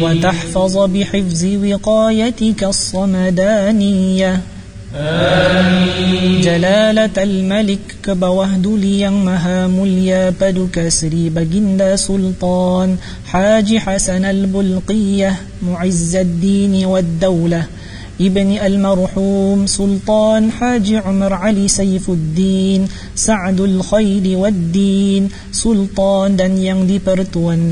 وتحفظ بحفظ وقايتك الصمدانية. جلالة الملك كبوهد ليang maha mulya paduka Sri Baginda Sultan Haji Hasan al-Bulqiyah معز الدين والدولة ابن المرحوم سلطان حاج عمر علي سيف الدين سعد الخير والدين Sultan dan yang dipertuan